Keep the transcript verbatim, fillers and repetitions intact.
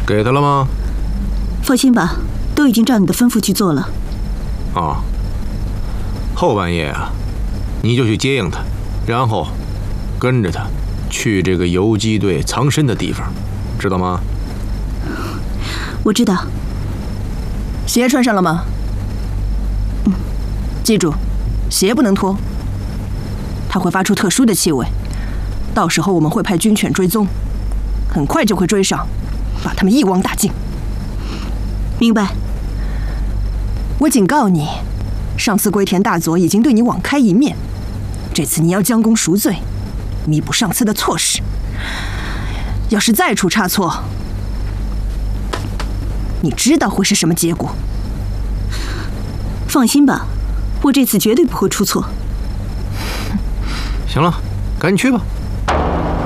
给他了吗？ 放心吧，都已经照你的吩咐去做了。 哦，后半夜啊，你就去接应他，然后跟着他去这个游击队藏身的地方，知道吗？ 我知道。 鞋穿上了吗？嗯，记住，鞋不能脱，它会发出特殊的气味，到时候我们会派军犬追踪，很快就会追上，把他们一网打尽。 明白。 我警告你，上次龟田大佐已经对你网开一面，这次你要将功赎罪，弥补上次的错失。要是再出差错，你知道会是什么结果？ 放心吧，我这次绝对不会出错。 行了，赶紧去吧。